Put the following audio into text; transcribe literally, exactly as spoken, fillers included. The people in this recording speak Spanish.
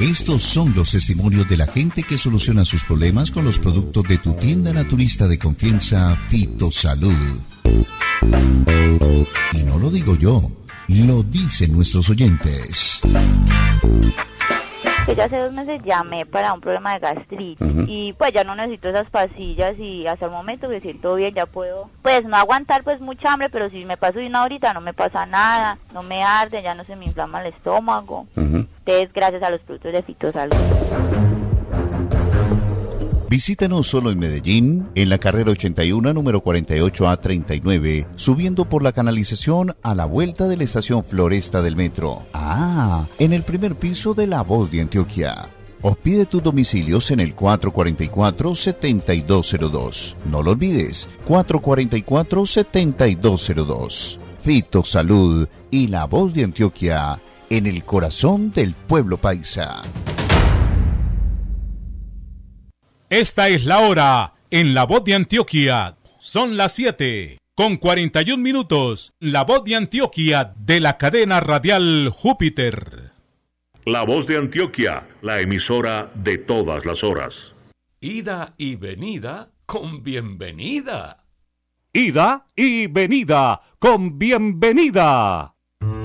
Estos son los testimonios de la gente que soluciona sus problemas con los productos de tu tienda naturista de confianza, Fitosalud. Y no lo digo yo, lo dicen nuestros oyentes. Que ya hace dos meses llamé para un problema de gastritis, uh-huh. y pues ya no necesito esas pastillas y hasta el momento me siento bien, ya puedo pues no aguantar pues mucha hambre, pero si me paso de una horita no me pasa nada, no me arde, ya no se me inflama el estómago. Uh-huh. Entonces gracias a los productos de Fitosalud. Visítanos solo en Medellín, en la carrera ochenta y uno, número cuarenta y ocho A treinta y nueve, subiendo por la canalización a la vuelta de la estación Floresta del metro. Ah, en el primer piso de La Voz de Antioquia. O pide tus domicilios en el cuatro cuatro cuatro, siete dos cero dos. No lo olvides, cuatro cuatro cuatro, siete dos cero dos. Fitosalud y La Voz de Antioquia, en el corazón del pueblo paisa. Esta es la hora en La Voz de Antioquia. Son las siete con cuarenta y un minutos. La Voz de Antioquia de la cadena radial Júpiter. La Voz de Antioquia, la emisora de todas las horas. Ida y venida con bienvenida. Ida y venida con bienvenida.